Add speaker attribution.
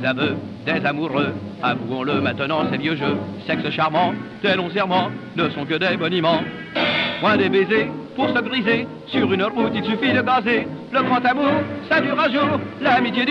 Speaker 1: aux aveux des amoureux. Avouons-le maintenant, ces vieux jeux, sexe charmant, tes longs serments ne sont que des boniments. Point des baisers pour se briser, sur une route il suffit de gazer. Le grand amour, ça dure un jour, l'amitié dure